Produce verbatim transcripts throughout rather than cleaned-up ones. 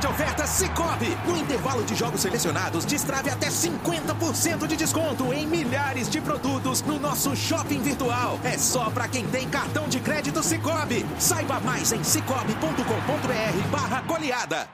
de ofertas Sicoob. No intervalo de jogos selecionados, destrave até cinquenta por cento de desconto em milhares de produtos no nosso shopping virtual. É só para quem tem cartão de crédito Sicoob. Saiba mais em cicobi ponto com ponto br barra goleada.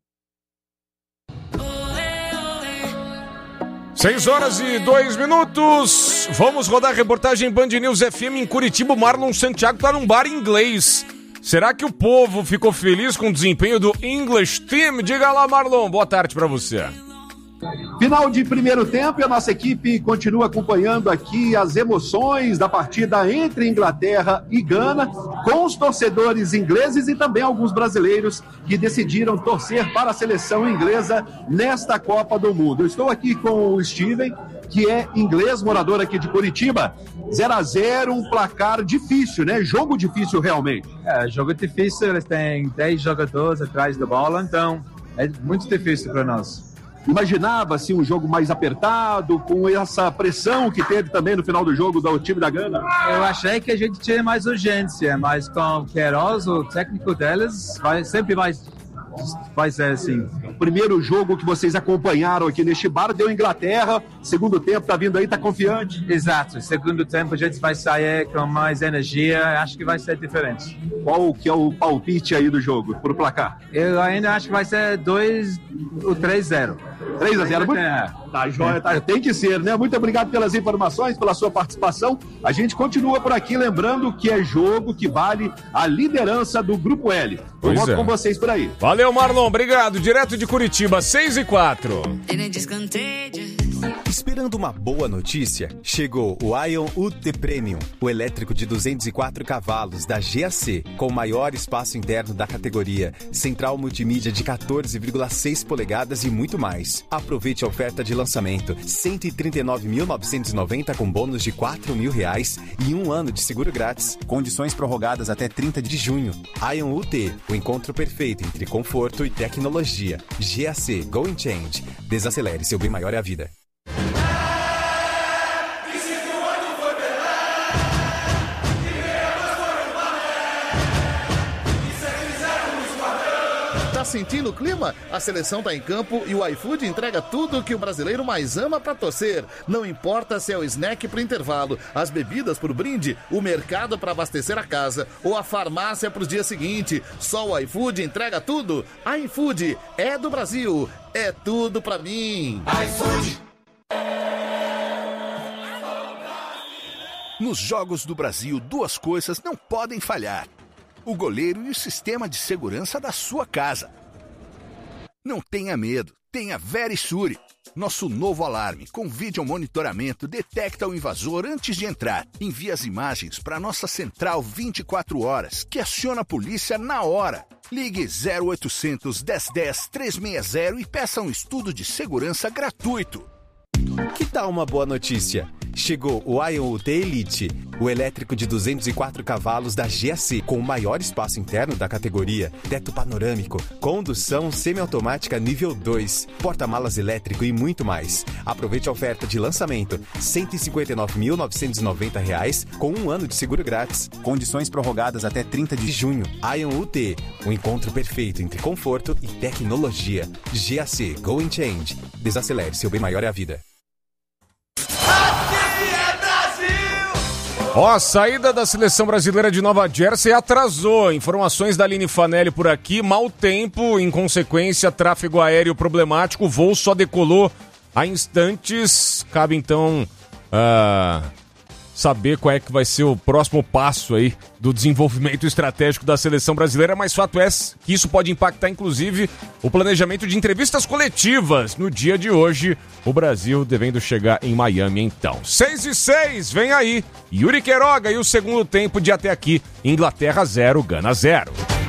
Seis horas e dois minutos. Vamos rodar a reportagem Band News F M em Curitiba. O Marlon Santiago tá num bar inglês. Será que o povo ficou feliz com o desempenho do English Team? Diga lá, Marlon. Boa tarde pra você. Final de primeiro tempo e a nossa equipe continua acompanhando aqui as emoções da partida entre Inglaterra e Gana, com os torcedores ingleses e também alguns brasileiros que decidiram torcer para a seleção inglesa nesta Copa do Mundo. Eu estou aqui com o Steven, que é inglês, morador aqui de Curitiba. zero a zero, um placar difícil, né? Jogo difícil realmente. É, jogo difícil, eles têm dez jogadores atrás da bola, então é muito difícil para nós. Imaginava-se um jogo mais apertado, com essa pressão que teve também no final do jogo do time da Gana? Eu achei que a gente tinha mais urgência, mas com o Queiroz, o técnico deles, vai, sempre vai, vai ser assim. O primeiro jogo que vocês acompanharam aqui neste bar deu Inglaterra, segundo tempo tá vindo aí, tá confiante? Exato, segundo tempo a gente vai sair com mais energia, acho que vai ser diferente. Qual que é o palpite aí do jogo, por placar? Eu ainda acho que vai ser dois ou três a zero. três a zero, muito... tá joia, tá... tem que ser, né? Muito obrigado pelas informações, pela sua participação. A gente continua por aqui, lembrando que é jogo que vale a liderança do Grupo L. Eu pois volto é. com vocês por aí. Valeu, Marlon, obrigado. Direto de Curitiba, seis e quatro. Esperando uma boa notícia, chegou o Ion U T Premium, o elétrico de duzentos e quatro cavalos da G A C, com o maior espaço interno da categoria, central multimídia de quatorze vírgula seis polegadas e muito mais. Aproveite a oferta de lançamento, cento e trinta e nove mil novecentos e noventa com bônus de quatro mil reais e um ano de seguro grátis. Condições prorrogadas até trinta de junho. Ion U T, o encontro perfeito entre conforto e tecnologia. G A C Go and Change. Desacelere, seu bem maior é a vida. Sentindo o clima? A seleção tá em campo e o iFood entrega tudo o que o brasileiro mais ama pra torcer. Não importa se é o snack pro intervalo, as bebidas pro brinde, o mercado pra abastecer a casa ou a farmácia pros dias seguintes. Só o iFood entrega tudo. iFood é do Brasil, é tudo pra mim. iFood. Nos Jogos do Brasil, duas coisas não podem falhar: o goleiro e o sistema de segurança da sua casa. Não tenha medo, tenha Verisure. Nosso novo alarme com vídeo monitoramento detecta o invasor antes de entrar. Envia as imagens para nossa central vinte e quatro horas, que aciona a polícia na hora. Ligue zero oitocentos, dez dez, trezentos e sessenta e peça um estudo de segurança gratuito. Que tal uma boa notícia? Chegou o Ion U T Elite, o elétrico de duzentos e quatro cavalos da G A C, com o maior espaço interno da categoria, teto panorâmico, condução semiautomática nível dois, porta-malas elétrico e muito mais. Aproveite a oferta de lançamento, cento e cinquenta e nove mil novecentos e noventa reais, com um ano de seguro grátis. Condições prorrogadas até trinta de junho. Ion U T, o encontro perfeito entre conforto e tecnologia. G A C Go and Change. Desacelere, seu bem maior é a vida. Ó, a saída da seleção brasileira de Nova Jersey atrasou. Informações da Aline Fanelli por aqui. Mau tempo, em consequência, tráfego aéreo problemático. O voo só decolou há instantes. Cabe então uh, saber qual é que vai ser o próximo passo aí do desenvolvimento estratégico da seleção brasileira. Mas fato é que isso pode impactar, inclusive, o planejamento de entrevistas coletivas no dia de hoje. O Brasil devendo chegar em Miami, então. seis e seis, vem aí. Yuri Queiroga e o segundo tempo de até aqui. Inglaterra zero, Gana zero.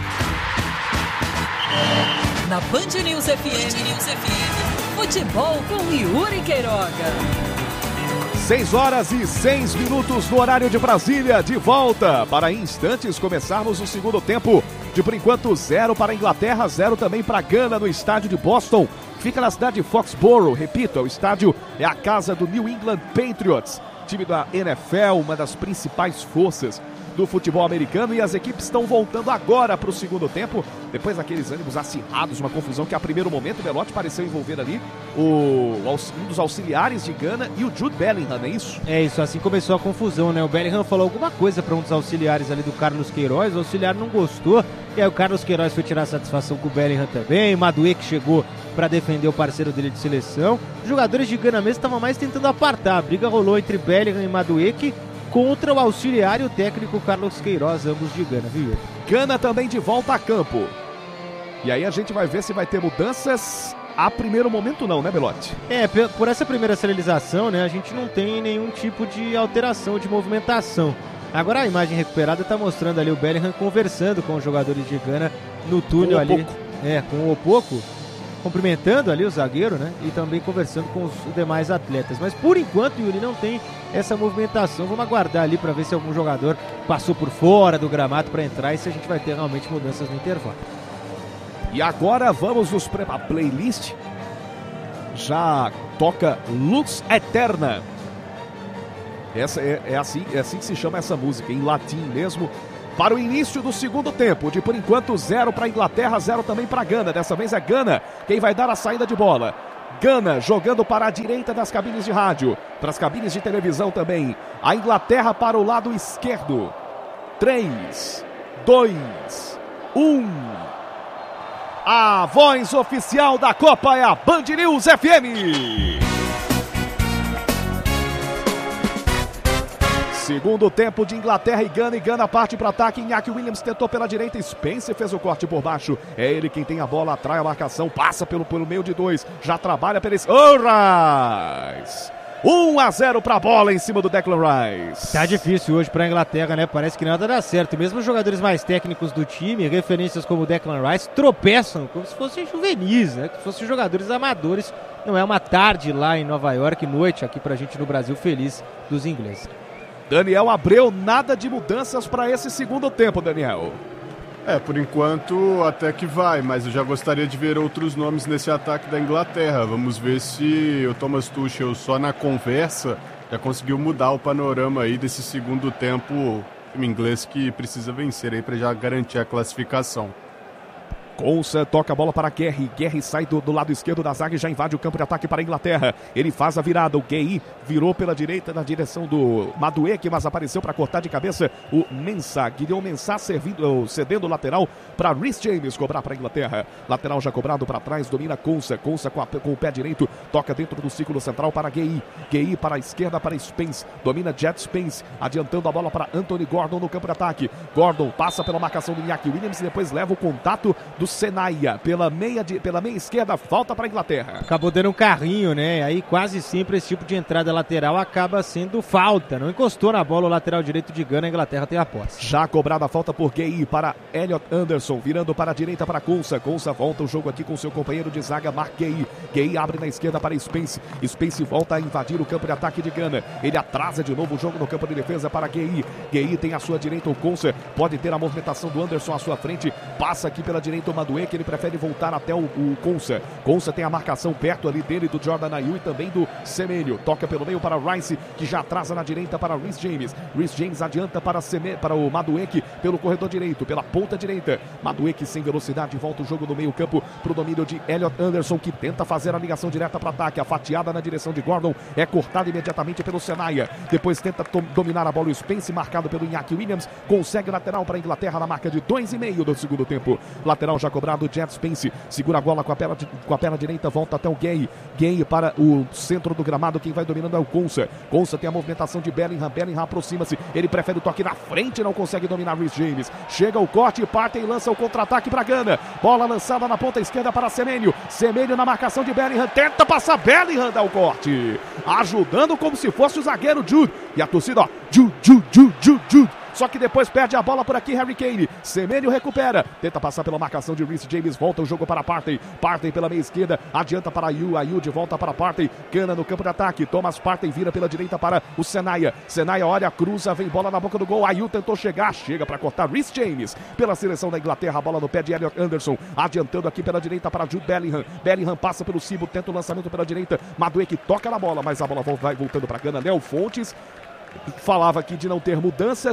Na Band News F M, Band News F M, futebol com Yuri Queiroga. seis horas e seis minutos no horário de Brasília, de volta para instantes começarmos o segundo tempo. De por enquanto, zero para a Inglaterra, zero também para a Gana no estádio de Boston. Fica na cidade de Foxborough, repito, o estádio é a casa do New England Patriots, time da N F L, uma das principais forças do futebol americano e as equipes estão voltando agora para o segundo tempo, depois daqueles ânimos acirrados, uma confusão que a primeiro momento o Belotti pareceu envolver ali o, um dos auxiliares de Gana e o Jude Bellingham, não é isso? É isso, assim começou a confusão, né? O Bellingham falou alguma coisa para um dos auxiliares ali do Carlos Queiroz, o auxiliar não gostou, e aí o Carlos Queiroz foi tirar satisfação com o Bellingham também, o Madueke chegou para defender o parceiro dele de seleção. Os jogadores de Gana mesmo estavam mais tentando apartar, a briga rolou entre Bellingham e Madueke, contra o auxiliar e o técnico Carlos Queiroz, ambos de Gana, viu? Gana também de volta a campo. E aí a gente vai ver se vai ter mudanças. A primeiro momento não, né, Belotti? É, por essa primeira serialização, né, a gente não tem nenhum tipo de alteração, de movimentação. Agora a imagem recuperada está mostrando ali o Bellingham conversando com os jogadores de Gana no túnel ali. É, com o Opoku. Cumprimentando ali o zagueiro, né? E também conversando com os demais atletas. Mas por enquanto, Yuri, não tem essa movimentação. Vamos aguardar ali para ver se algum jogador passou por fora do gramado para entrar e se a gente vai ter realmente mudanças no intervalo. E agora vamos nos preparar. A playlist já toca Lux Eterna. Essa é, é, assim, é assim que se chama essa música, em latim mesmo. Para o início do segundo tempo, de por enquanto zero para a Inglaterra, zero também para a Gana. Dessa vez é Gana quem vai dar a saída de bola. Gana jogando para a direita das cabines de rádio, para as cabines de televisão também. A Inglaterra para o lado esquerdo. três, dois, um. A voz oficial da Copa é a Band News F M. Segundo tempo de Inglaterra e Gana, e Gana parte para ataque. Iñaki Williams tentou pela direita, Spencer fez o corte por baixo. É ele quem tem a bola, atrai a marcação, passa pelo, pelo meio de dois, já trabalha pela esse... Oh, Rice! um a zero para a bola em cima do Declan Rice. Tá difícil hoje para a Inglaterra, né? Parece que nada dá certo. Mesmo os jogadores mais técnicos do time, referências como o Declan Rice, tropeçam como se fossem juvenis, né? Como se fossem jogadores amadores. Não é uma tarde lá em Nova York, noite aqui pra gente no Brasil, feliz dos ingleses. Daniel Abreu, nada de mudanças para esse segundo tempo, Daniel. É, por enquanto até que vai, mas eu já gostaria de ver outros nomes nesse ataque da Inglaterra. Vamos ver se o Thomas Tuchel só na conversa já conseguiu mudar o panorama aí desse segundo tempo, o time inglês que precisa vencer aí para já garantir a classificação. Consa toca a bola para Guerri. Guerri sai do, do lado esquerdo da zaga e já invade o campo de ataque para a Inglaterra. Ele faz a virada. O Guerri virou pela direita na direção do Madueke, mas apareceu para cortar de cabeça o Mensah. Guilherme Mensah servindo, cedendo o lateral para Reece James cobrar para a Inglaterra. Lateral já cobrado para trás, domina Consa. Consa com, a, com o pé direito, toca dentro do círculo central para Guerri. Guerri para a esquerda para Spence. Domina Jet Spence, adiantando a bola para Anthony Gordon no campo de ataque. Gordon passa pela marcação do Iñaki Williams e depois leva o contato do Senaia pela meia, de, pela meia esquerda, volta para a Inglaterra. Acabou dando um carrinho, né? Aí quase sempre esse tipo de entrada lateral acaba sendo falta. Não encostou na bola o lateral direito de Gana, a Inglaterra tem a posse. Já cobrada a falta por Gueye para Elliot Anderson, virando para a direita para Consa. Consa volta o jogo aqui com seu companheiro de zaga, Mark Gueye. Gueye abre na esquerda para Spence. Spence volta a invadir o campo de ataque de Gana. Ele atrasa de novo o jogo no campo de defesa para Gueye. Gueye tem à sua direita o Consa, pode ter a movimentação do Anderson à sua frente. Passa aqui pela direita o Madueke, que ele prefere voltar até o, o Consa. Consa tem a marcação perto ali dele do Jordan Ayew e também do Semenyo. Toca pelo meio para Rice, que já atrasa na direita para Reece James. Reece James adianta para, Seme, para o Madueke pelo corredor direito, pela ponta direita. Madueke sem velocidade, volta o jogo no meio campo para o domínio de Elliot Anderson, que tenta fazer a ligação direta para ataque. A fatiada na direção de Gordon é cortada imediatamente pelo Senaia. Depois tenta dominar a bola o Spence, marcado pelo Iñaki Williams. Consegue lateral para a Inglaterra na marca de dois e meio do segundo tempo. Lateral já cobrado, Jet Spence segura a bola com a perna, com a perna direita, volta até o Gueye. Gueye para o centro do gramado, quem vai dominando é o Consa. Consa tem a movimentação de Bellingham, Bellingham aproxima-se, ele prefere o toque na frente, não consegue dominar Reece James. Chega o corte, parte e lança o contra-ataque para Gana. Bola lançada na ponta esquerda para Semenyo. Semenyo na marcação de Bellingham, tenta passar, Bellingham dá o corte, ajudando como se fosse o zagueiro Jude. E a torcida, ó, Jude, Jude, Jude, Jude, Jude. Só que depois perde a bola por aqui, Harry Kane. Semenyo recupera, tenta passar pela marcação de Reece James, volta o jogo para Partey. Partey pela meia esquerda, adianta para Ayew, Ayew de volta para Partey. Gana no campo de ataque, Thomas Partey vira pela direita para o Senaia. Senaia olha, cruza, vem bola na boca do gol. Ayew tentou chegar, chega para cortar Reece James. Pela seleção da Inglaterra, a bola no pé de Elliot Anderson, adiantando aqui pela direita para Jude Bellingham. Bellingham passa pelo Cibo, tenta o lançamento pela direita. Madueke toca na bola, mas a bola vai voltando para Gana. Léo Fontes falava aqui de não ter mudanças.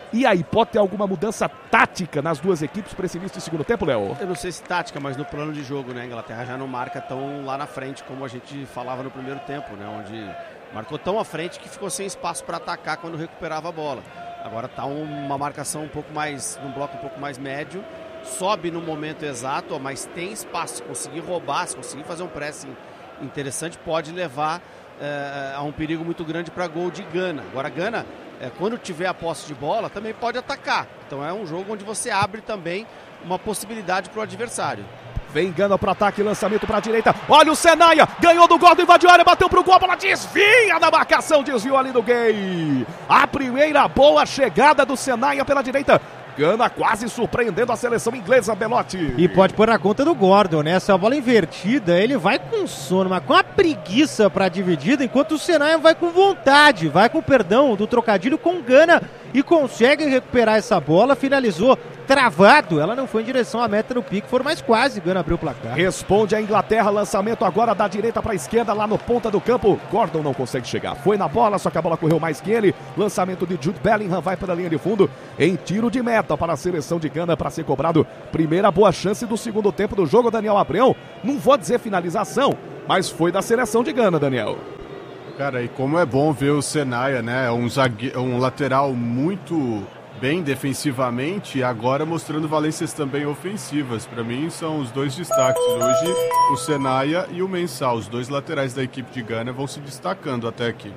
E aí, pode ter alguma mudança tática nas duas equipes para esse início do segundo tempo, Léo? Eu não sei se tática, mas no plano de jogo, né? A Inglaterra já não marca tão lá na frente como a gente falava no primeiro tempo, né? Onde marcou tão à frente que ficou sem espaço para atacar quando recuperava a bola. Agora está uma marcação um pouco mais, num bloco um pouco mais médio, sobe no momento exato, mas tem espaço. Se conseguir roubar, se conseguir fazer um pressing interessante, pode levar é, a um perigo muito grande para gol de Gana. Agora, Gana, é, quando tiver a posse de bola, também pode atacar. Então é um jogo onde você abre também uma possibilidade para o adversário. Vem Gana pro ataque, lançamento pra direita. Olha o Senaia, ganhou do Gordon, invadiu a área, bateu pro gol, a bola desvia da marcação, desviou ali do Gay. A primeira boa chegada do Senaia pela direita. Gana quase surpreendendo a seleção inglesa, Belotti. E pode pôr na conta do Gordon, né? Essa bola invertida, ele vai com sono, mas com a preguiça pra dividida, enquanto o Senaia vai com vontade, vai com perdão do trocadilho com Gana e consegue recuperar essa bola, finalizou travado, ela não foi em direção à meta do Pickford, mas quase Gana abriu o placar. Responde a Inglaterra, lançamento agora da direita para a esquerda, lá no ponta do campo. Gordon não consegue chegar, foi na bola, só que a bola correu mais que ele. Lançamento de Jude Bellingham, vai para a linha de fundo, em tiro de meta para a seleção de Gana para ser cobrado. Primeira boa chance do segundo tempo do jogo, Daniel Abreu. Não vou dizer finalização, mas foi da seleção de Gana, Daniel. Cara, e como é bom ver o Senaia, né? Um, zague... um lateral muito bem defensivamente e agora mostrando valências também ofensivas. Para mim são os dois destaques hoje, o Senaia e o Mensah. Os dois laterais da equipe de Gana vão se destacando até aqui.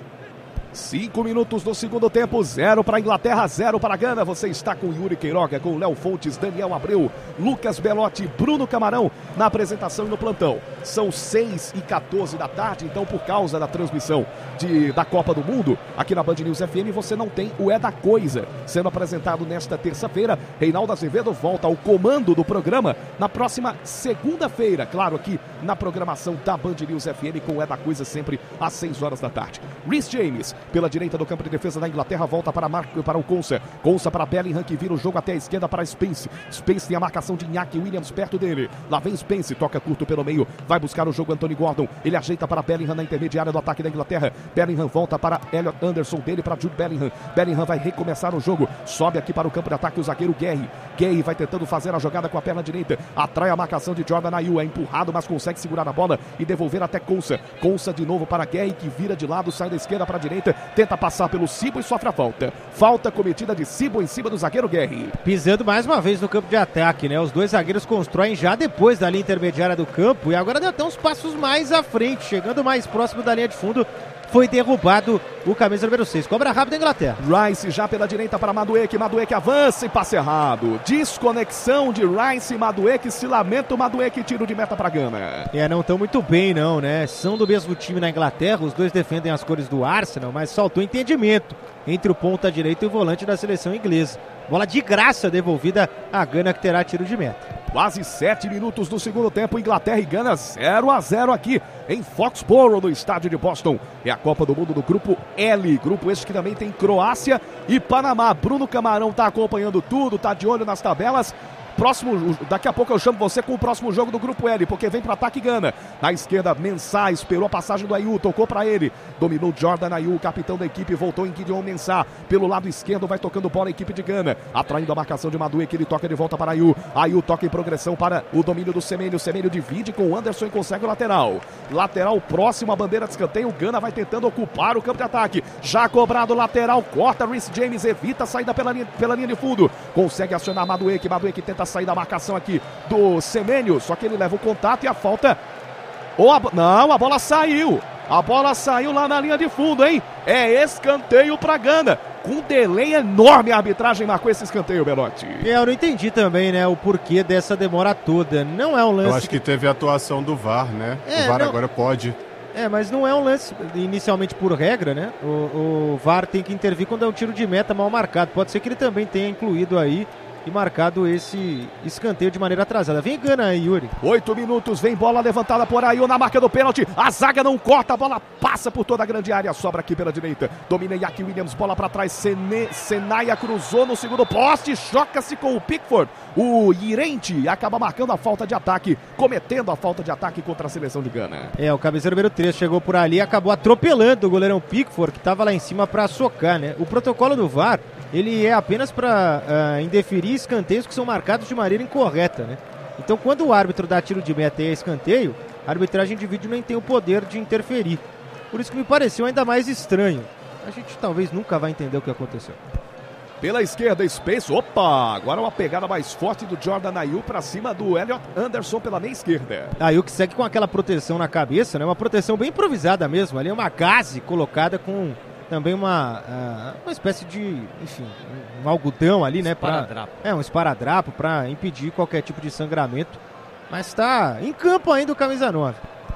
Cinco minutos do segundo tempo, zero para a Inglaterra, zero para a Gana. Você está com Yuri Queiroga, com Léo Fontes, Daniel Abreu, Lucas Belotti, Bruno Camarão na apresentação e no plantão. São seis e quatorze da tarde, então por causa da transmissão de, da Copa do Mundo, aqui na Band News F M, você não tem o É da Coisa sendo apresentado nesta terça-feira. Reinaldo Azevedo volta ao comando do programa na próxima segunda-feira, claro, aqui na programação da Band News F M com o É da Coisa sempre às seis horas da tarde. Reece James pela direita do campo de defesa da Inglaterra, volta para, Mar... para o Konsa, Konsa para Bellingham, que vira o jogo até a esquerda para Spence, Spence tem a marcação de Iñaki Williams perto dele, lá vem Spence, toca curto pelo meio, vai buscar o jogo Anthony Gordon, ele ajeita para Bellingham na intermediária do ataque da Inglaterra, Bellingham volta para Elliot Anderson, dele para Jude Bellingham, Bellingham vai recomeçar o jogo, sobe aqui para o campo de ataque o zagueiro Gary, Gary vai tentando fazer a jogada com a perna direita, atrai a marcação de Jordan Ayew, é empurrado, mas consegue segurar a bola e devolver até Konsa, Konsa de novo para Gary, que vira de lado, sai da esquerda para a direita, tenta passar pelo Sibo e sofre a falta. Falta cometida de Sibo em cima do zagueiro Gary. Pisando mais uma vez no campo de ataque, né? Os dois zagueiros constroem já depois da linha intermediária do campo e agora deu até uns passos mais à frente, chegando mais próximo da linha de fundo. Foi derrubado o camisa número seis. Cobra rápido a Inglaterra. Rice já pela direita para Madueke. Madueke avança e passe errado. Desconexão de Rice e Madueke. Se lamenta o Madueke, tiro de meta para Gana. É, não estão muito bem não, né? São do mesmo time na Inglaterra. Os dois defendem as cores do Arsenal, mas faltou entendimento entre o ponta direito e o volante da seleção inglesa. Bola de graça devolvida a Gana, que terá tiro de meta. Quase sete minutos do segundo tempo, Inglaterra e Gana zero a zero aqui em Foxborough, no estádio de Boston. É a Copa do Mundo do Grupo L, grupo este que também tem Croácia e Panamá. Bruno Camarão tá acompanhando tudo, tá de olho nas tabelas. Próximo, daqui a pouco eu chamo você com o próximo jogo do Grupo L, porque vem para ataque Gana. Na esquerda, Mensah, esperou a passagem do Ayew, tocou para ele. Dominou Jordan Ayew, capitão da equipe, voltou em Gideon Mensah. Pelo lado esquerdo, vai tocando bola a equipe de Gana. Atraindo a marcação de Madueke, ele toca de volta para Ayew. Ayew toca em progressão para o domínio do Semenyo. Semenyo divide com o Anderson e consegue o lateral. Lateral próximo à bandeira de escanteio. O Gana vai tentando ocupar o campo de ataque. Já cobrado lateral, corta Reece James, evita a saída pela linha, pela linha de fundo. Consegue acionar Madueke. Madueke tenta sair da marcação aqui do Semenyo, só que ele leva o contato e a falta. Ou a... Não, a bola saiu. A bola saiu lá na linha de fundo, hein? É escanteio para Gana. Com delay enorme a arbitragem marcou esse escanteio, Belotti. Eu não entendi também, né, o porquê dessa demora toda. Não é um lance... Eu acho que teve a atuação do V A R, né? É, o V A R não... agora pode... É, mas não é um lance inicialmente por regra, né? O, o V A R tem que intervir quando é um tiro de meta mal marcado. Pode ser que ele também tenha incluído aí e marcado esse escanteio de maneira atrasada. Vem Gana aí, Yuri. Oito minutos, vem bola levantada por Ayew na marca do pênalti. A zaga não corta, a bola passa por toda a grande área, sobra aqui pela direita. Domina Iñaki Williams, bola para trás. Sene, Senaia cruzou no segundo poste, choca-se com o Pickford. O Irente acaba marcando a falta de ataque, cometendo a falta de ataque contra a seleção de Gana. É, o cabeceiro número três chegou por ali e acabou atropelando o goleirão Pickford, que estava lá em cima para socar, né? O protocolo do V A R ele é apenas para uh, indeferir escanteios que são marcados de maneira incorreta, né? Então, quando o árbitro dá tiro de meta e é escanteio, a arbitragem de vídeo nem tem o poder de interferir. Por isso que me pareceu ainda mais estranho. A gente talvez nunca vai entender o que aconteceu. Pela esquerda, Space. Opa! Agora uma pegada mais forte do Jordan Ayew para cima do Elliot Anderson pela meia esquerda. Ayew que segue com aquela proteção na cabeça, né? Uma proteção bem improvisada mesmo. Ali é uma gaze colocada com também uma, uh, uma espécie de, enfim, um, um algodão ali, né? Pra, é, um esparadrapo para impedir qualquer tipo de sangramento. Mas está em campo ainda o camisa nove.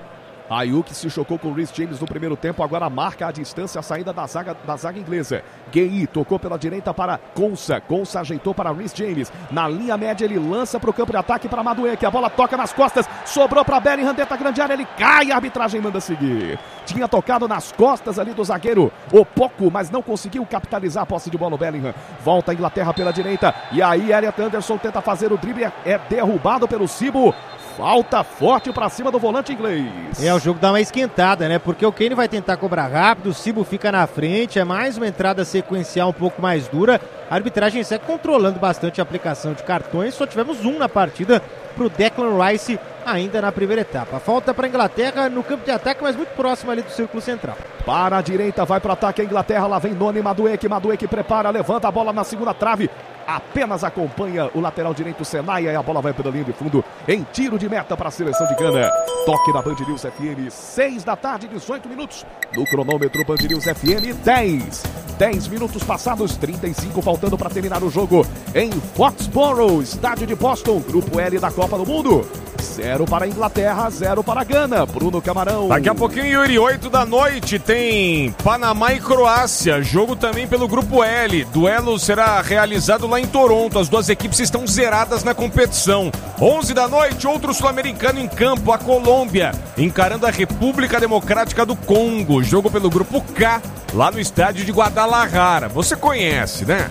Ayew que se chocou com o Reece James no primeiro tempo, agora marca a distância, a saída da zaga, da zaga inglesa. Gueye tocou pela direita para Konsa, Konsa ajeitou para Reece James, na linha média ele lança para o campo de ataque para Madueke, a bola toca nas costas, sobrou para Bellingham dentro da grande área, ele cai, a arbitragem manda seguir. Tinha tocado nas costas ali do zagueiro, o pouco, mas não conseguiu capitalizar a posse de bola o Bellingham. Volta a Inglaterra pela direita, e aí Elliot Anderson tenta fazer o drible, é derrubado pelo Cibo. Falta forte pra cima do volante inglês. É, o jogo dá uma esquentada, né? Porque o Kane vai tentar cobrar rápido, o Cibo fica na frente, é mais uma entrada sequencial um pouco mais dura. A arbitragem segue controlando bastante a aplicação de cartões, só tivemos um na partida pro Declan Rice ainda na primeira etapa. Falta pra Inglaterra no campo de ataque, mas muito próximo ali do círculo central. Para a direita, vai pro ataque a Inglaterra, lá vem Noni Madueke, Madueke prepara, levanta a bola na segunda trave. Apenas acompanha o lateral direito Senaia e a bola vai pela linha de fundo em tiro de meta para a seleção de Gana. Toque na Band News F M, seis da tarde, dezoito minutos. No cronômetro Band News F M, dez. dez minutos passados, trinta e cinco faltando para terminar o jogo em Foxborough, estádio de Boston, grupo L da Copa do Mundo. Zero para a Inglaterra, zero para a Gana. Bruno Camarão. Daqui a pouquinho, Yuri, oito da noite, tem Panamá e Croácia. Jogo também pelo grupo L. Duelo será realizado lá em Toronto. As duas equipes estão zeradas na competição. onze da noite, outro sul-americano em campo, a Colômbia, encarando a República Democrática do Congo. Jogo pelo grupo K, lá no estádio de Guadalajara. Você conhece, né?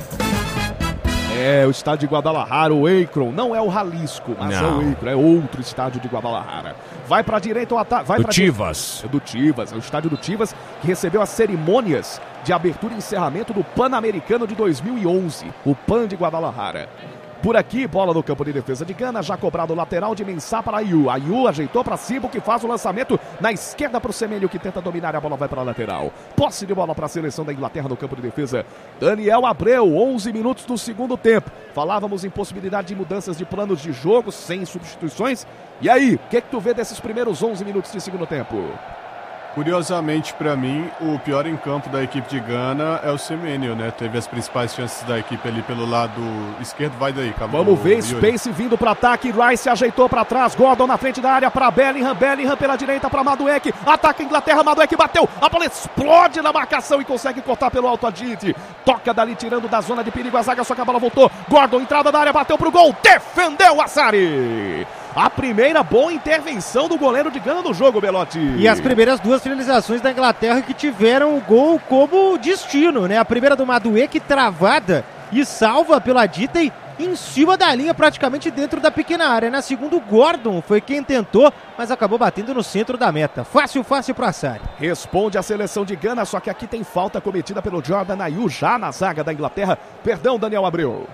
É, o estádio de Guadalajara, o Akron, não é o Jalisco, mas não. É o Akron, é outro estádio de Guadalajara. Vai pra direita o ataque. Do Chivas. É do Chivas, é o estádio do Chivas, que recebeu as cerimônias de abertura e encerramento do Pan-Americano de dois mil e onze, o Pan de Guadalajara. Por aqui, bola no campo de defesa de Gana, já cobrado o lateral de Mensah para Ayew. Ayew ajeitou para Cibo, que faz o lançamento na esquerda para o Semenyo, que tenta dominar e a bola vai para a lateral. Posse de bola para a seleção da Inglaterra no campo de defesa. Daniel Abreu, onze minutos do segundo tempo. Falávamos em possibilidade de mudanças de planos de jogo, sem substituições. E aí, o que, que tu vê desses primeiros onze minutos de segundo tempo? Curiosamente, para mim, o pior em campo da equipe de Gana é o Semenyo, né? Teve as principais chances da equipe ali pelo lado esquerdo. Vai daí, acabou. Vamos ver, Space vindo para ataque, Rice ajeitou para trás, Gordon na frente da área para Bellingham, Bellingham pela direita para Madueke, ataca a Inglaterra, Madueke bateu, a bola explode na marcação e consegue cortar pelo alto a Didi. Toca dali, tirando da zona de perigo a zaga, só que a bola voltou. Gordon, entrada da área, bateu pro gol, defendeu o Assari. A primeira boa intervenção do goleiro de Gana no jogo, Belotti. E as primeiras duas finalizações da Inglaterra que tiveram o gol como destino, né? A primeira do Madueke travada e salva pela Didi em cima da linha, praticamente dentro da pequena área. Na segunda, o Gordon foi quem tentou, mas acabou batendo no centro da meta. Fácil, fácil para Assari. Responde a seleção de Gana, só que aqui tem falta cometida pelo Jordan Ayew já na zaga da Inglaterra. Perdão, Daniel Abreu.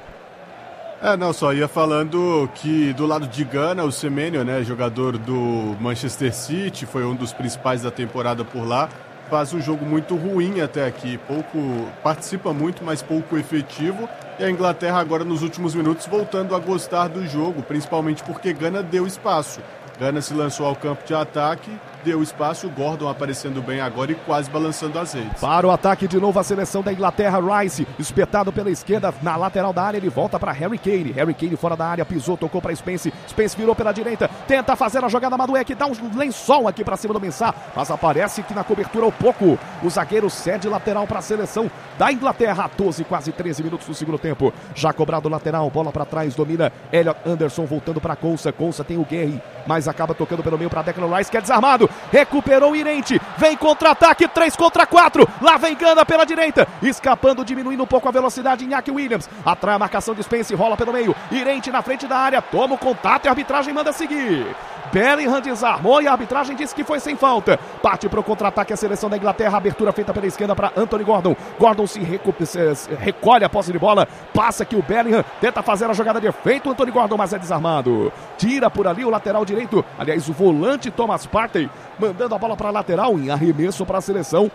É, não, só ia falando que do lado de Gana, o Semenyo, né, jogador do Manchester City, foi um dos principais da temporada por lá, faz um jogo muito ruim até aqui, pouco, participa muito, mas pouco efetivo, e a Inglaterra agora nos últimos minutos voltando a gostar do jogo, principalmente porque Gana deu espaço. Gana se lançou ao campo de ataque, deu espaço, o Gordon aparecendo bem agora e quase balançando as redes. Para o ataque de novo a seleção da Inglaterra, Rice, espetado pela esquerda, na lateral da área, ele volta para Harry Kane. Harry Kane fora da área, pisou, tocou para Spence, Spence virou pela direita, tenta fazer a jogada, Madueke dá um lençol aqui para cima do Mensah, mas aparece que na cobertura o pouco, o zagueiro cede lateral para a seleção da Inglaterra, doze, quase treze minutos do segundo tempo, já cobrado o lateral, bola para trás, domina Elliot Anderson voltando para Konsa, Konsa tem o Guerri, mas acaba tocando pelo meio para Declan Rice, que é desarmado, recuperou o Irente, vem contra-ataque, três contra quatro, lá vem Gana pela direita, escapando, diminuindo um pouco a velocidade, Iñaki Williams, atrai a marcação de Spence, rola pelo meio, Irente na frente da área, toma o contato e a arbitragem manda seguir. Bellingham desarmou e a arbitragem disse que foi sem falta. Parte para o contra-ataque a seleção da Inglaterra. Abertura feita pela esquerda para Anthony Gordon. Gordon se, recu- se recolhe a posse de bola. Passa aqui o Bellingham. Tenta fazer a jogada de efeito. O Anthony Gordon, mas é desarmado. Tira por ali o lateral direito. Aliás, o volante Thomas Partey mandando a bola para a lateral em arremesso para a seleção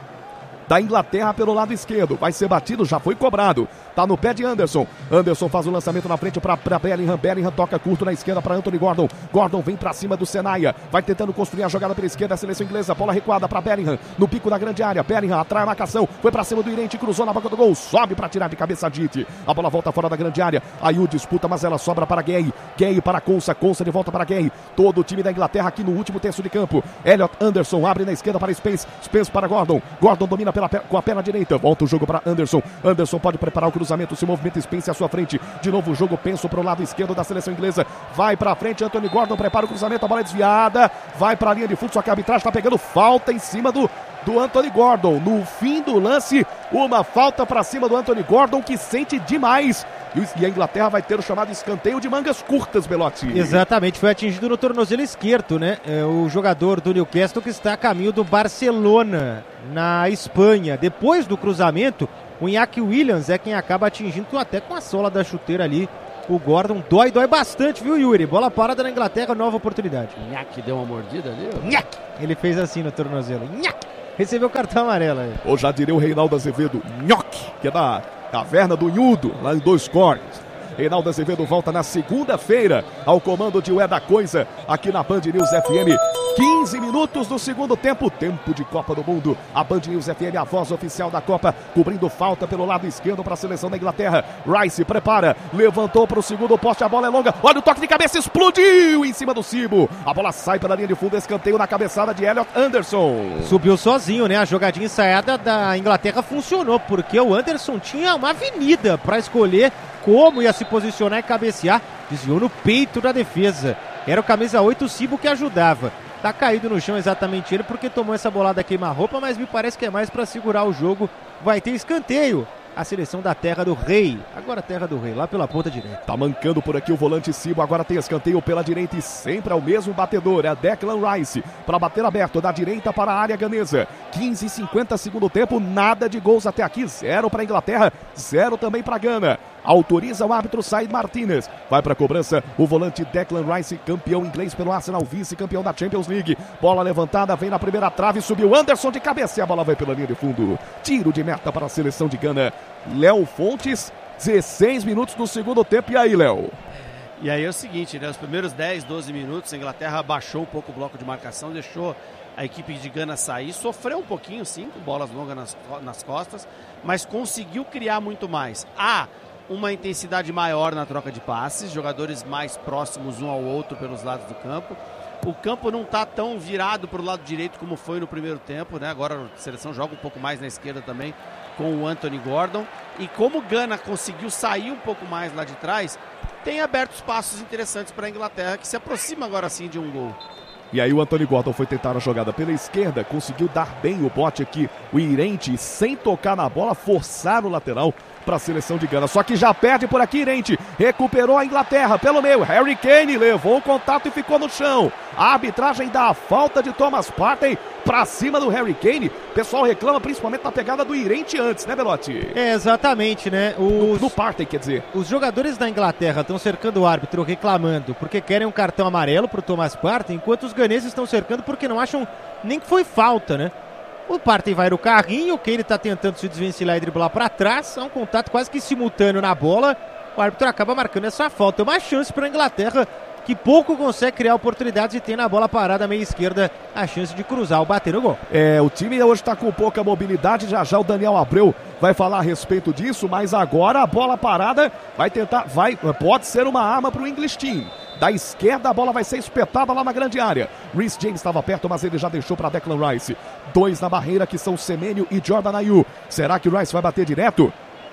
da Inglaterra pelo lado esquerdo. Vai ser batido, já foi cobrado. Tá no pé de Anderson. Anderson faz o lançamento na frente para Bellingham. Bellingham toca curto na esquerda para Anthony Gordon. Gordon vem para cima do Senaia. Vai tentando construir a jogada pela esquerda. A seleção inglesa. Bola recuada para Bellingham. No pico da grande área. Bellingham atrai a marcação. Foi para cima do Irente. Cruzou na boca do gol. Sobe para tirar de cabeça a Dite. A bola volta fora da grande área. Ayew disputa, mas ela sobra para Gay. Gay para Konsa. Konsa de volta para Gay. Todo o time da Inglaterra aqui no último terço de campo. Elliot Anderson abre na esquerda para Spence. Spence para Gordon. Gordon domina pela, com a perna direita. Volta o jogo para Anderson. Anderson pode preparar o cruzamento. Se movimenta Spence à sua frente. De novo o jogo penso para o lado esquerdo da seleção inglesa. Vai para frente. Anthony Gordon prepara o cruzamento. A bola é desviada. Vai para a linha de fundo. Só que a arbitragem está pegando falta em cima do, do Anthony Gordon. No fim do lance, uma falta para cima do Anthony Gordon, que sente demais. E a Inglaterra vai ter o chamado escanteio de mangas curtas, Belotti. Exatamente, foi atingido no tornozelo esquerdo, né? É o jogador do Newcastle que está a caminho do Barcelona, na Espanha. Depois do cruzamento, o Iñaki Williams é quem acaba atingindo até com a sola da chuteira ali. O Gordon dói, dói bastante, viu, Yuri? Bola parada na Inglaterra, nova oportunidade. Iñaki deu uma mordida ali? Iñaki! Ele fez assim no tornozelo. Iñaki! Recebeu o cartão amarelo aí. Ou já diria o Reinaldo Azevedo, nhoque, que é da Caverna do Inhudo, lá em Dois Cortes. Reinaldo Azevedo volta na segunda-feira ao comando de Ué da Coisa, aqui na Band News F M. quinze minutos do segundo tempo, tempo de Copa do Mundo. A Band News F M, a voz oficial da Copa, cobrindo falta pelo lado esquerdo para a seleção da Inglaterra. Rice prepara, levantou para o segundo poste, a bola é longa. Olha o toque de cabeça, explodiu em cima do Cibo. A bola sai pela linha de fundo, escanteio na cabeçada de Elliot Anderson. Subiu sozinho, né? A jogadinha ensaiada da Inglaterra funcionou, porque o Anderson tinha uma avenida para escolher como ia se posicionar e cabecear. Desviou no peito da defesa. Era o camisa oito, o Cibo, que ajudava. Tá caído no chão exatamente ele, porque tomou essa bolada queima-roupa, mas me parece que é mais para segurar o jogo. Vai ter escanteio. A seleção da Terra do Rei. Agora Terra do Rei, lá pela ponta direita. Tá mancando por aqui o volante Cibo. Agora tem escanteio pela direita e sempre é o mesmo batedor. É Declan Rice para bater aberto da direita para a área ganesa. quinze e cinquenta segundo tempo, nada de gols até aqui. Zero para a Inglaterra, zero também para a Gana. Autoriza o árbitro Said Martinez. Vai para a cobrança o volante Declan Rice, campeão inglês pelo Arsenal, vice-campeão da Champions League. Bola levantada, vem na primeira trave, subiu Anderson de cabeça e a bola vai pela linha de fundo. Tiro de meta para a seleção de Gana. Léo Fontes, dezesseis minutos do segundo tempo. E aí, Léo? E aí é o seguinte, né? Os primeiros dez, doze minutos, a Inglaterra baixou um pouco o bloco de marcação, deixou a equipe de Gana sair, sofreu um pouquinho, sim, com bolas longas nas, nas costas, mas conseguiu criar muito mais. Há uma intensidade maior na troca de passes, jogadores mais próximos um ao outro pelos lados do campo. O campo não está tão virado para o lado direito como foi no primeiro tempo, né? Agora a seleção joga um pouco mais na esquerda também, com o Anthony Gordon. E como o Gana conseguiu sair um pouco mais lá de trás, tem aberto espaços interessantes para a Inglaterra, que se aproxima agora sim de um gol. E aí o Anthony Gordon foi tentar a jogada pela esquerda, conseguiu dar bem o bote aqui. O Irente, sem tocar na bola, forçar o lateral para a seleção de Gana. Só que já perde por aqui Irente. Recuperou a Inglaterra pelo meio. Harry Kane levou o contato e ficou no chão. A arbitragem dá a falta de Thomas Partey para cima do Harry Kane. O pessoal reclama principalmente da pegada do Irente antes, né, Belotti? É, exatamente, né? Os... No, no Partey, quer dizer. Os jogadores da Inglaterra estão cercando o árbitro, reclamando, porque querem um cartão amarelo para o Thomas Partey, enquanto os ganeses estão cercando porque não acham nem que foi falta, né? O Partey vai no carrinho, o Kane está tentando se desvencilhar e driblar para trás. É um contato quase que simultâneo na bola. O árbitro acaba marcando essa falta. É uma chance para a Inglaterra, que pouco consegue criar oportunidades e tem na bola parada meia esquerda a chance de cruzar ou bater no gol. É, o time hoje está com pouca mobilidade. Já já o Daniel Abreu vai falar a respeito disso, mas agora a bola parada vai tentar, vai, pode ser uma arma para o English Team. Da esquerda a bola vai ser espetada lá na grande área. Reece James estava perto, mas ele já deixou para Declan Rice. Dois na barreira, que são Semenyo e Jordan Ayew. Será que o Rice vai bater direto?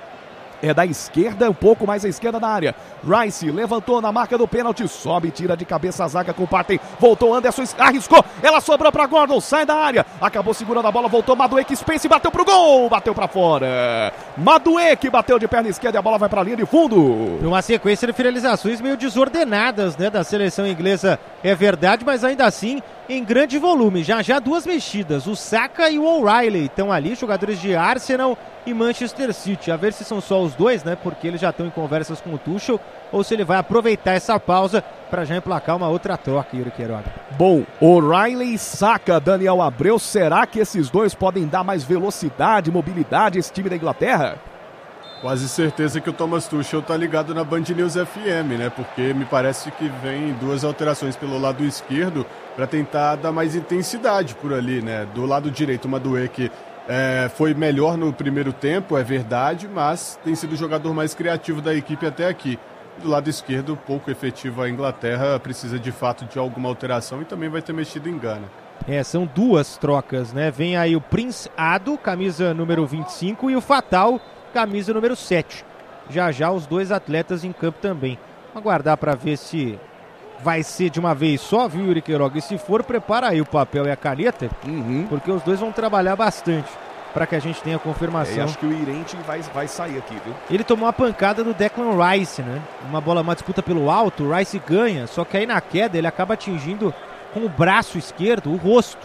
É da esquerda, um pouco mais à esquerda da área. Rice levantou na marca do pênalti, sobe, tira de cabeça a zaga com o Partey. Voltou Anderson, arriscou, ela sobrou para Gordon, sai da área. Acabou segurando a bola, voltou Madueke, Spence, bateu pro gol, bateu para fora. Madueke bateu de perna esquerda e a bola vai para a linha de fundo. Uma sequência de finalizações meio desordenadas, né, da seleção inglesa, é verdade, mas ainda assim em grande volume. Já já duas mexidas, o Saka e o O'Reilly estão ali, jogadores de Arsenal e Manchester City. A ver se são só os dois, né, porque eles já estão em conversas com o Tuchel, ou se ele vai aproveitar essa pausa para já emplacar uma outra troca, Yuri Queiroga. Bom, O'Reilly e Saka, Daniel Abreu, será que esses dois podem dar mais velocidade, mobilidade a esse time da Inglaterra? Quase certeza que o Thomas Tuchel tá ligado na Band News F M, né? Porque me parece que vem duas alterações pelo lado esquerdo para tentar dar mais intensidade por ali, né? Do lado direito, o Madueke é, foi melhor no primeiro tempo, é verdade, mas tem sido o jogador mais criativo da equipe até aqui. Do lado esquerdo, pouco efetivo a Inglaterra, precisa de fato de alguma alteração e também vai ter mexido em Gana. É, são duas trocas, né? Vem aí o Prince Ado, camisa número vinte e cinco, e o Fatal, camisa número sete. Já já os dois atletas em campo também. Vamos aguardar para ver se vai ser de uma vez só, viu, Yuri Queiroga? E se for, prepara aí o papel e a caneta, uhum. porque os dois vão trabalhar bastante para que a gente tenha confirmação. É, acho que o Irente vai, vai sair aqui, viu? Ele tomou uma pancada do Declan Rice, né? Uma bola, uma disputa pelo alto, o Rice ganha, só que aí na queda ele acaba atingindo com o braço esquerdo o rosto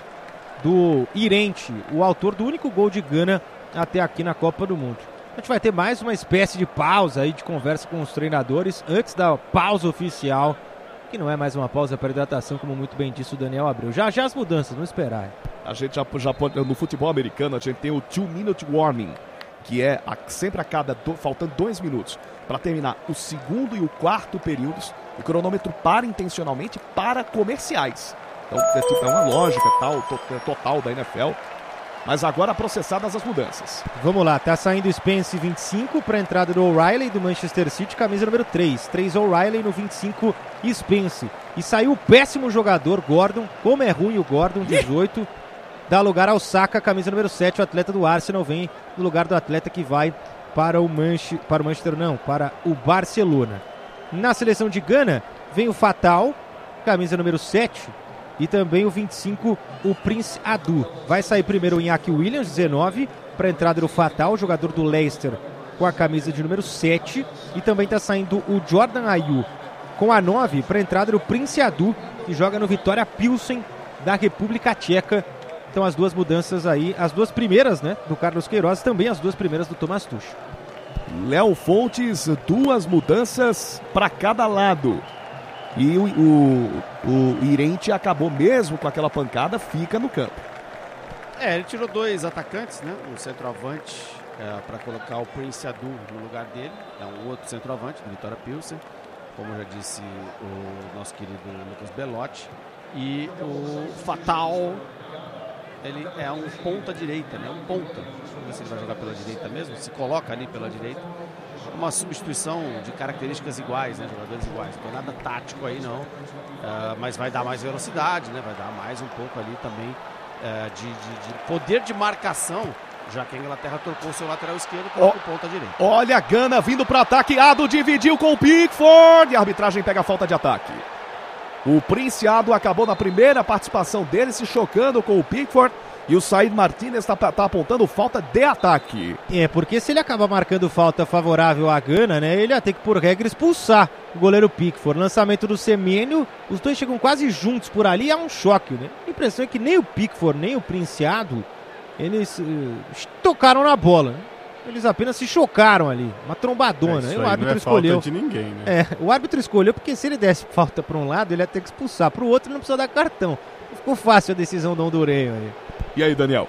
do Irente, o autor do único gol de Gana até aqui na Copa do Mundo. A gente vai ter mais uma espécie de pausa aí de conversa com os treinadores antes da pausa oficial, que não é mais uma pausa para hidratação, como muito bem disse o Daniel Abreu. Já já as mudanças, vamos esperar. A gente já, já pode, no futebol americano, a gente tem o two minute warning, que é a, sempre a cada, do, faltando dois minutos, para terminar o segundo e o quarto períodos, o cronômetro para intencionalmente para comerciais. Então é, tipo, é uma lógica tal, to, total da N F L. Mas agora processadas as mudanças. Vamos lá, tá saindo Spence vinte e cinco para a entrada do O'Reilly do Manchester City, camisa número três. três O'Reilly no vinte e cinco, Spence. E saiu o péssimo jogador Gordon, como é ruim o Gordon, dezoito. Dá lugar ao Saka, camisa número sete, o atleta do Arsenal vem no lugar do atleta que vai para o, Manche, para o Manchester, não, para o Barcelona. Na seleção de Gana, vem o Fatal, camisa número sete. E também o vinte e cinco, o Prince Adu. Vai sair primeiro o Iñaki Williams, dezenove, para a entrada do Fatal, jogador do Leicester, com a camisa de número sete. E também está saindo o Jordan Ayew, com a nove, para a entrada do Prince Adu, que joga no Vitória Pilsen, da República Tcheca. Então as duas mudanças aí, as duas primeiras, né, do Carlos Queiroz, também as duas primeiras do Thomas Tuchel. Léo Fontes, duas mudanças para cada lado. E o, o, o Irente acabou mesmo com aquela pancada, fica no campo. É, ele tirou dois atacantes, né? Um centroavante é, para colocar o Prince Adu no lugar dele. É um outro centroavante do Vitória Pilsen, como já disse o nosso querido Lucas Belotti. E o Fatal, ele é um ponta-direita, né? Um ponta. Vamos ver se ele vai jogar pela direita mesmo, se coloca ali pela direita. Uma substituição de características iguais, né? Jogadores iguais. Não tem nada tático aí, não. Uh, mas vai dar mais velocidade, né? Vai dar mais um pouco ali também uh, de, de, de poder de marcação, já que a Inglaterra trocou seu lateral esquerdo para o ponta direita. Olha a Gana vindo para ataque. Ado dividiu com o Pickford. E a arbitragem pega a falta de ataque. O Prince Ado acabou na primeira participação dele se chocando com o Pickford. E o Said Martinez está tá apontando falta de ataque. É, porque se ele acabar marcando falta favorável à Gana, né, ele ia ter que, por regra, expulsar o goleiro Pickford. Lançamento do Semenyo, os dois chegam quase juntos por ali, é um choque, né? A impressão é que nem o Pickford, nem o Prince Ado, eles uh, tocaram na bola, né? Eles apenas se chocaram ali, uma trombadona. É, e o aí árbitro não é escolheu. Falta de ninguém, né? É, o árbitro escolheu porque se ele desse falta para um lado, ele ia ter que expulsar, para o outro não precisa dar cartão. Ficou fácil a decisão do Hondureio aí. E aí, Daniel?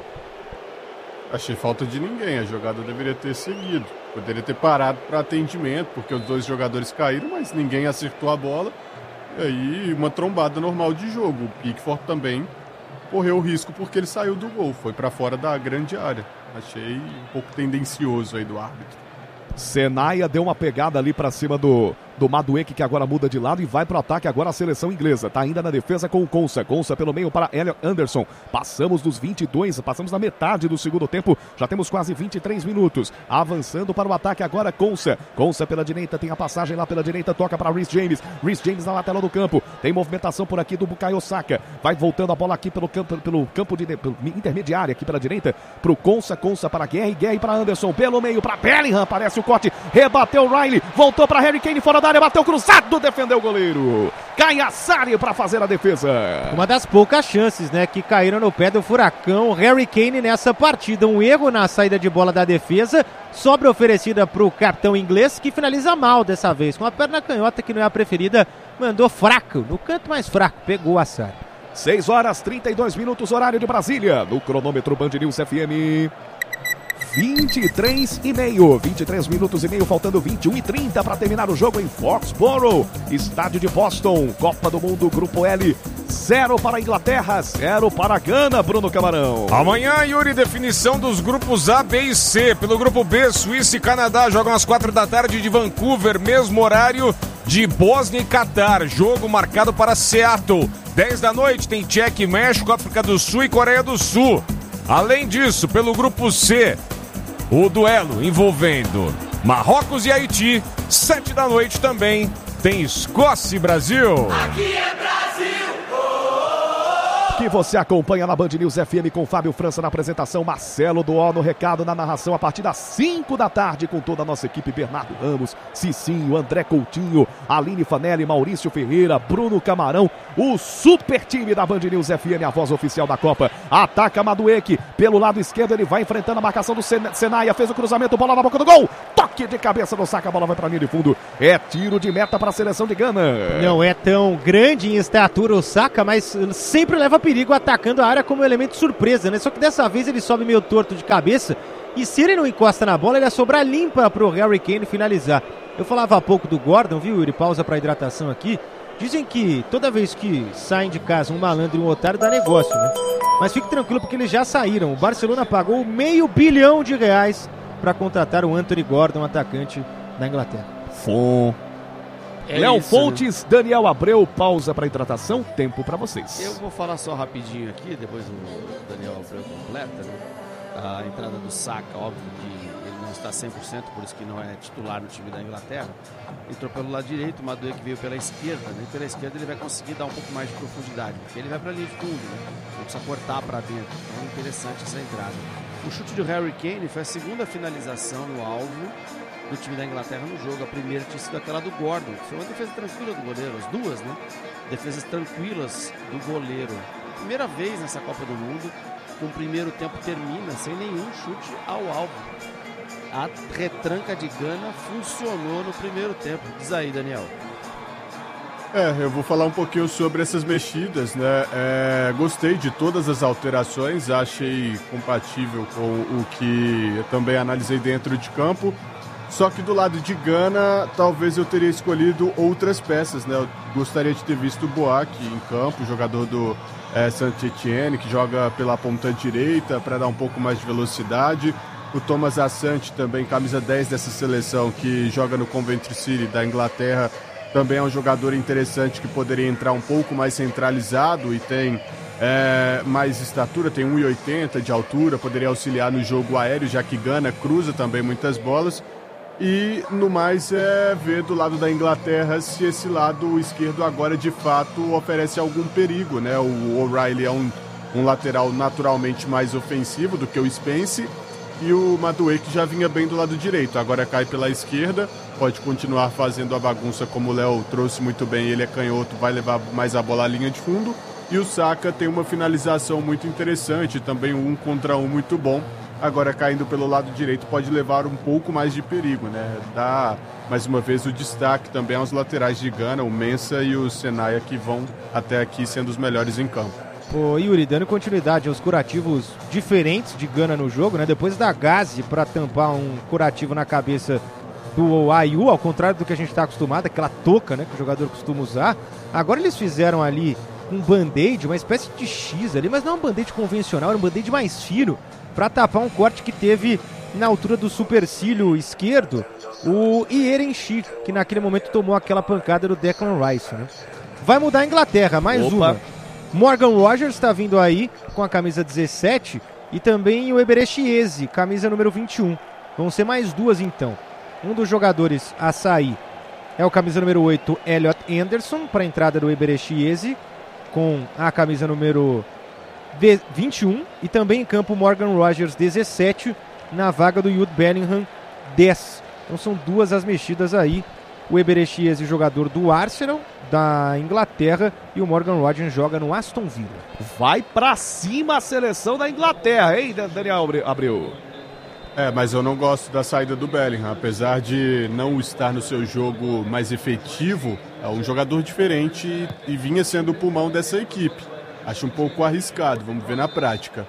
Achei falta de ninguém, a jogada deveria ter seguido. Poderia ter parado para atendimento, porque os dois jogadores caíram, mas ninguém acertou a bola. E aí, uma trombada normal de jogo. O Pickford também correu o risco porque ele saiu do gol, foi para fora da grande área. Achei um pouco tendencioso aí do árbitro. Senaia deu uma pegada ali para cima do, do Madueke, que agora muda de lado e vai pro ataque agora a seleção inglesa. Tá ainda na defesa com o Konsa. Konsa pelo meio para Elliot Anderson. Passamos dos vinte e dois, passamos na metade do segundo tempo. Já temos quase vinte e três minutos. Avançando para o ataque agora Konsa. Konsa pela direita, tem a passagem lá pela direita, toca para Reece James. Reece James na lateral do campo. Tem movimentação por aqui do Bukayo Saka. Vai voltando a bola aqui pelo campo, pelo campo de pelo intermediário aqui pela direita. Pro Konsa, Konsa para Guerre, Guerre para Anderson. Pelo meio para Bellingham. Aparece o corte. Rebateu o Riley. Voltou para Harry Kane fora da área. Bateu cruzado. Defendeu o goleiro. Cai a Sarri para fazer a defesa. Uma das poucas chances, né, que caíram no pé do furacão. Harry Kane nessa partida. Um erro na saída de bola da defesa. Sobra oferecida para o capitão inglês, que finaliza mal dessa vez. Com a perna canhota, que não é a preferida. Mandou fraco, no canto mais fraco. Pegou a Sarri. seis horas e trinta e dois minutos, horário de Brasília. No cronômetro Band News F M. vinte e três e meio, vinte e três minutos e meio, faltando vinte e um e trinta para terminar o jogo em Foxborough, estádio de Boston, Copa do Mundo, Grupo L, zero para a Inglaterra, zero para a Gana, Bruno Camarão. Amanhã, Yuri, definição dos grupos A, B e C. Pelo grupo B, Suíça e Canadá jogam às quatro da tarde de Vancouver, mesmo horário de Bósnia e Catar, jogo marcado para Seattle. dez da noite tem Tchequia e México, África do Sul e Coreia do Sul. Além disso, pelo grupo C, o duelo envolvendo Marrocos e Haiti, sete da noite também, tem Escócia e Brasil. Aqui é Brasil! Que você acompanha na Band News F M com Fábio França na apresentação, Marcelo Duó no recado, na narração a partir das cinco da tarde com toda a nossa equipe, Bernardo Ramos, Cicinho, André Coutinho, Aline Fanelli, Maurício Ferreira, Bruno Camarão, o super time da Band News F M, a voz oficial da Copa. Ataca Madueke, pelo lado esquerdo ele vai enfrentando a marcação do Senaia, fez o cruzamento, bola na boca do gol, toque de cabeça do Saka, a bola vai para a linha de fundo, é tiro de meta para a seleção de Gana. Não é tão grande em estatura o Saka, mas sempre leva perigo atacando a área como elemento surpresa, né? Só que dessa vez ele sobe meio torto de cabeça e se ele não encosta na bola, ele ia sobrar limpa pro Harry Kane finalizar. Eu falava há pouco do Gordon, viu, Yuri? Pausa pra hidratação aqui. Dizem que toda vez que saem de casa um malandro e um otário dá negócio, né? Mas fique tranquilo porque eles já saíram. O Barcelona pagou meio bilhão de reais para contratar o Anthony Gordon, atacante da Inglaterra. Fom. É Léo isso, Fontes, né? Daniel Abreu, pausa para hidratação, tempo para vocês. Eu vou falar só rapidinho aqui, depois o Daniel Abreu completa, né? A entrada do Saka, óbvio que ele não está cem por cento, por isso que não é titular no time da Inglaterra. Entrou pelo lado direito, o Madueke veio pela esquerda, né? Pela esquerda ele vai conseguir dar um pouco mais de profundidade, porque ele vai para a linha de fundo, né? Não precisa cortar para dentro, então é interessante essa entrada. O chute do Harry Kane foi a segunda finalização no alvo do time da Inglaterra no jogo. A primeira tinha sido aquela do Gordon, que foi uma defesa tranquila do goleiro, as duas, né? Defesas tranquilas do goleiro. Primeira vez nessa Copa do Mundo que o primeiro tempo termina sem nenhum chute ao alvo. A retranca de Gana funcionou no primeiro tempo. Diz aí, Daniel. É, eu vou falar um pouquinho sobre essas mexidas, né? É, gostei de todas as alterações, achei compatível com o que eu também analisei dentro de campo. Só que do lado de Gana, talvez eu teria escolhido outras peças, né? Eu gostaria de ter visto o Boak em campo, jogador do é, Saint-Étienne, que joga pela ponta direita para dar um pouco mais de velocidade. O Thomas Asante também, camisa dez dessa seleção, que joga no Coventry City da Inglaterra, também é um jogador interessante que poderia entrar um pouco mais centralizado e tem é, mais estatura, tem um e oitenta de altura, poderia auxiliar no jogo aéreo, já que Gana cruza também muitas bolas. E no mais é ver do lado da Inglaterra se esse lado esquerdo agora de fato oferece algum perigo, né? O O'Reilly é um, um lateral naturalmente mais ofensivo do que o Spence e o Madueke já vinha bem do lado direito, agora cai pela esquerda, pode continuar fazendo a bagunça como o Léo trouxe muito bem, ele é canhoto, vai levar mais a bola à linha de fundo e o Saka tem uma finalização muito interessante, também um contra um muito bom. Agora caindo pelo lado direito pode levar um pouco mais de perigo, né? Dá mais uma vez o destaque também aos laterais de Gana, o Mensah e o Senaia, que vão até aqui sendo os melhores em campo. Ô Yuri, dando continuidade aos curativos diferentes de Gana no jogo, né? Depois da Gazi para tampar um curativo na cabeça do Ayew, ao contrário do que a gente está acostumado, aquela touca, né, que o jogador costuma usar. Agora eles fizeram ali um band-aid, uma espécie de X ali, mas não um band-aid convencional, era um band-aid mais fino, para tapar um corte que teve na altura do supercílio esquerdo o Ierenchi, que naquele momento tomou aquela pancada do Declan Rice, né? Vai mudar a Inglaterra, mais Opa. uma. Morgan Rogers está vindo aí com a camisa dezessete e também o Eberechi Eze, camisa número vinte e um. Vão ser mais duas então. Um dos jogadores a sair é o camisa número oito, Elliot Anderson, para a entrada do Eberechi Eze, com a camisa número vinte e um, e também em campo Morgan Rogers, dezessete, na vaga do Jude Bellingham, dez. Então são duas as mexidas aí. O Eberechi Eze, jogador do Arsenal, da Inglaterra, e o Morgan Rogers joga no Aston Villa. Vai pra cima a seleção da Inglaterra, hein, Daniel Abreu? É, mas eu não gosto da saída do Bellingham. Apesar de não estar no seu jogo mais efetivo, é um jogador diferente e, e vinha sendo o pulmão dessa equipe. Acho um pouco arriscado, vamos ver na prática.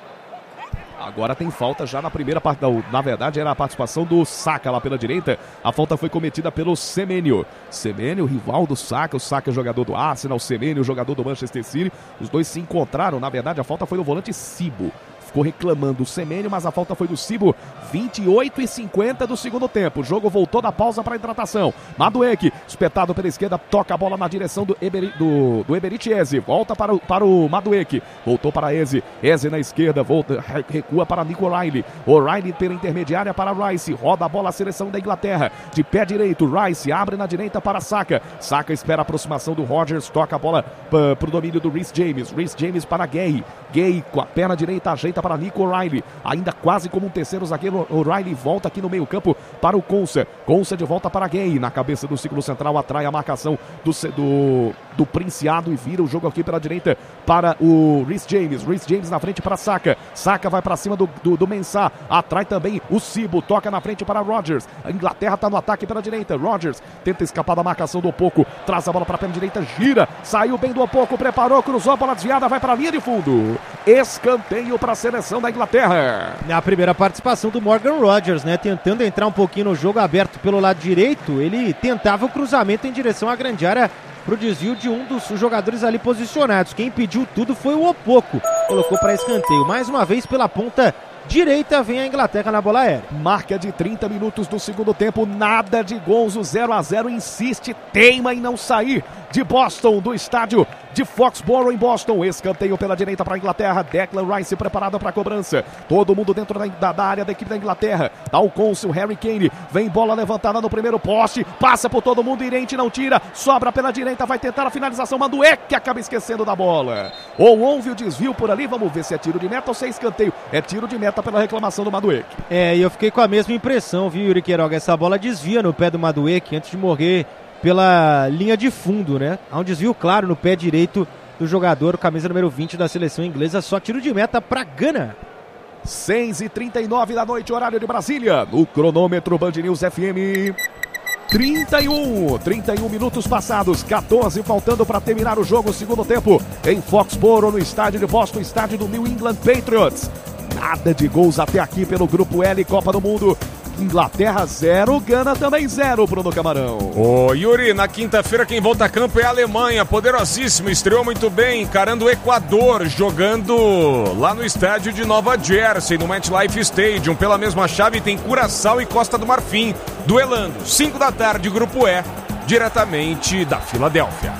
Agora tem falta já na primeira parte. Na verdade, era a participação do Saka lá pela direita. A falta foi cometida pelo Semenyo. Semenyo, rival do Saka. O Saka é jogador do Arsenal, o Semenyo, jogador do Manchester City. Os dois se encontraram. Na verdade, a falta foi do volante Sibo. Ficou reclamando o Semenyo, mas a falta foi do Sibo. vinte e oito e cinquenta do segundo tempo. O jogo voltou da pausa para a hidratação. Madueke, espetado pela esquerda, toca a bola na direção do, Eberi, do, do Eberechi Eze. Volta para o, para o Madueke. Voltou para Eze. Eze na esquerda, volta, recua para Nico O'Reilly. O'Reilly pela intermediária para Rice. Roda a bola a seleção da Inglaterra. De pé direito, Rice abre na direita para Saka. Saka espera a aproximação do Rogers. Toca a bola para o domínio do Reece James. Reece James para Gay. Gay com a perna direita ajeita para Nico O'Reilly, ainda quase como um terceiro zagueiro. O'Reilly volta aqui no meio campo para o Konsa. Konsa de volta para Gay, na cabeça do círculo central, atrai a marcação do, do, do Princiado e vira o jogo aqui pela direita para o Reece James. Reece James na frente para Saka. Saka vai para cima do, do, do Mensah, atrai também o Sibo, toca na frente para Rogers. A Inglaterra está no ataque pela direita. Rogers tenta escapar da marcação do Opoku, traz a bola para a perna direita, gira, saiu bem do Opoku, preparou, cruzou a bola desviada, vai para a linha de fundo. Escanteio para a seleção da Inglaterra. A primeira participação do Morgan Rogers, né? Tentando entrar um pouquinho no jogo aberto pelo lado direito. Ele tentava o cruzamento em direção à grande área para o desvio de um dos jogadores ali posicionados. Quem pediu tudo foi o Opoku. Colocou para escanteio. Mais uma vez pela ponta direita vem a Inglaterra na bola aérea. Marca de trinta minutos do segundo tempo, nada de gols, o zero a zero insiste, teima em não sair de Boston, do estádio de Foxborough em Boston. Escanteio pela direita para a Inglaterra, Declan Rice preparado para a cobrança, todo mundo dentro da, da, da área da equipe da Inglaterra. Tá o Consul, Harry Kane, vem bola levantada no primeiro poste, passa por todo mundo, Irente não tira, sobra pela direita, vai tentar a finalização, Madueke que acaba esquecendo da bola. Ou houve o desvio por ali, vamos ver se é tiro de meta ou se é escanteio. É tiro de meta pela reclamação do Madueke. É, e eu fiquei com a mesma impressão, viu, Yuri Queiroga? Essa bola desvia no pé do Madueke antes de morrer pela linha de fundo, né? Há um desvio claro no pé direito do jogador, camisa número vinte da seleção inglesa, só tiro de meta para Gana. seis e trinta e nove da noite, horário de Brasília. O cronômetro Band News F M. trinta e um, trinta e um minutos passados, quatorze faltando para terminar o jogo, segundo tempo, em Foxborough, no estádio de Boston, estádio do New England Patriots. Nada de gols até aqui pelo Grupo L, Copa do Mundo. Inglaterra zero, Gana também zero, Bruno Camarão. Ô Yuri, na quinta-feira quem volta a campo é a Alemanha, poderosíssimo, estreou muito bem, encarando o Equador, jogando lá no estádio de Nova Jersey, no MetLife Stadium. Pela mesma chave tem Curaçao e Costa do Marfim, duelando, cinco da tarde, Grupo E, diretamente da Filadélfia.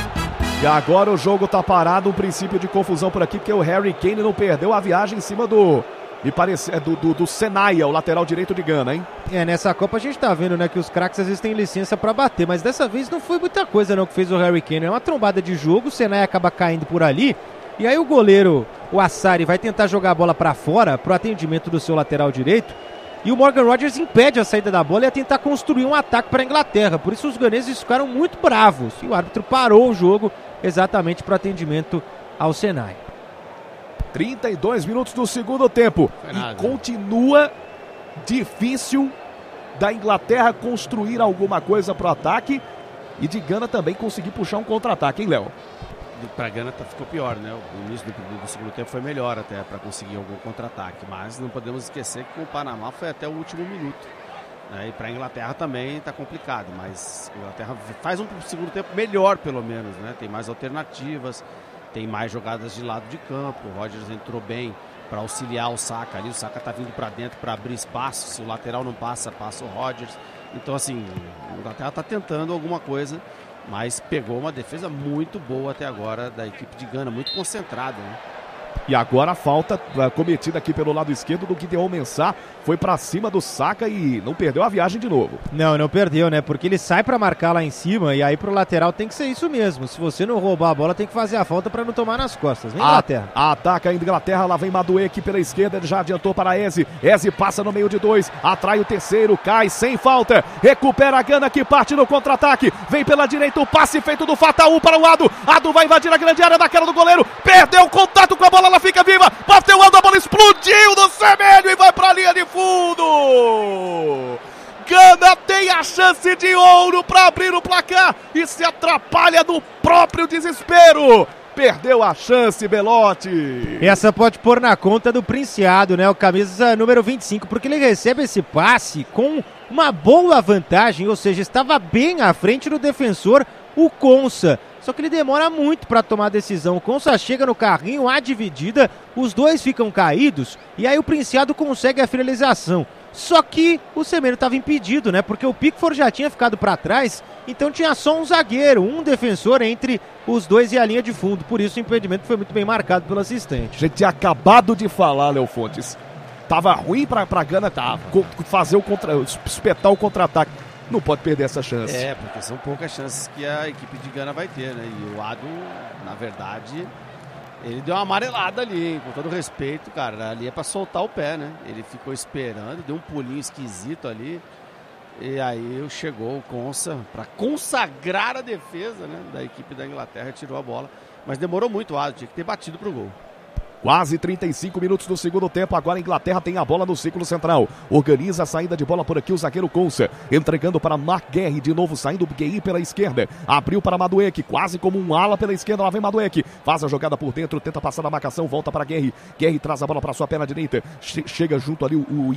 E agora o jogo tá parado, um princípio de confusão por aqui, porque o Harry Kane não perdeu a viagem em cima do... Me parece, é do, do, do Senaya, o lateral direito de Gana, hein? É, nessa Copa a gente tá vendo, né, que os craques às vezes têm licença pra bater, mas dessa vez não foi muita coisa não que fez o Harry Kane. É uma trombada de jogo, o Senaya acaba caindo por ali, e aí o goleiro, o Assari, vai tentar jogar a bola pra fora, pro atendimento do seu lateral direito, e o Morgan Rogers impede a saída da bola e a tentar construir um ataque para a Inglaterra. Por isso os ganeses ficaram muito bravos, e o árbitro parou o jogo exatamente pro atendimento ao Senaya. trinta e dois minutos do segundo tempo. E continua difícil da Inglaterra construir alguma coisa pro ataque e de Gana também conseguir puxar um contra-ataque, hein, Léo? Pra Gana ficou pior, né? O início do, do segundo tempo foi melhor até para conseguir algum contra-ataque, mas não podemos esquecer que com o Panamá foi até o último minuto. Né? E para a Inglaterra também está complicado, mas a Inglaterra faz um segundo tempo melhor, pelo menos, né? Tem mais alternativas, tem mais jogadas de lado de campo. O Rogers entrou bem para auxiliar o Saka ali. O Saka tá vindo para dentro para abrir espaço. Se o lateral não passa, passa o Rogers. Então, assim, o Inglaterra tá tentando alguma coisa, mas pegou uma defesa muito boa até agora da equipe de Gana, muito concentrada, né? E agora a falta uh, cometida aqui pelo lado esquerdo do Gideon Mensah. Foi pra cima do Saka e não perdeu a viagem de novo. Não, não perdeu, né? Porque ele sai pra marcar lá em cima e aí pro lateral tem que ser isso mesmo. Se você não roubar a bola, tem que fazer a falta pra não tomar nas costas. Vem, Inglaterra. A, ataca a Inglaterra, lá vem Madueke pela esquerda, ele já adiantou para Eze. Eze passa no meio de dois, atrai o terceiro, cai sem falta. Recupera a Gana que parte no contra-ataque. Vem pela direita o passe feito do Fataú para o Ado. Ado vai invadir a grande área da cara do goleiro. Perdeu o contato com a bola, ela fica viva. Bateu o Ado, a bola explodiu no semelho e vai pra linha de fundo. Gana tem a chance de ouro para abrir o placar e se atrapalha no próprio desespero. Perdeu a chance, Belotti. Essa pode pôr na conta do Princiado, né? O camisa número vinte e cinco, porque ele recebe esse passe com uma boa vantagem, ou seja, estava bem à frente do defensor, o Konsa. Só que ele demora muito para tomar a decisão. O Konsa chega no carrinho, a dividida, os dois ficam caídos e aí o Princiado consegue a finalização. Só que o Semedo estava impedido, né? Porque o Pickford já tinha ficado para trás, então tinha só um zagueiro, um defensor entre os dois e a linha de fundo. Por isso o impedimento foi muito bem marcado pelo assistente. A gente tinha acabado de falar, Léo Fontes. Tava ruim para a Gana Tava. fazer o contra, espetar o contra-ataque. Não pode perder essa chance. É, porque são poucas chances que a equipe de Gana vai ter, né? E o Ado, na verdade, ele deu uma amarelada ali, hein? Com todo respeito, cara. Ali é pra soltar o pé, né? Ele ficou esperando, deu um pulinho esquisito ali. E aí chegou o Konsa pra consagrar a defesa, né, da equipe da Inglaterra, tirou a bola. Mas demorou muito o Ado, tinha que ter batido pro gol. Quase trinta e cinco minutos do segundo tempo, agora a Inglaterra tem a bola no círculo central. Organiza a saída de bola por aqui o zagueiro Konsa, entregando para Mark Guerre, de novo saindo o Guerre pela esquerda. Abriu para Madueke, quase como um ala pela esquerda, lá vem Madueke. Faz a jogada por dentro, tenta passar na marcação, volta para Guerre. Guerre traz a bola para sua perna direita, che chega junto ali o, o